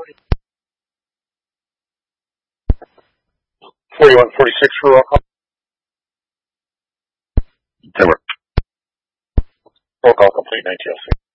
4146 for roll call. Taylor. Roll call complete, 1906.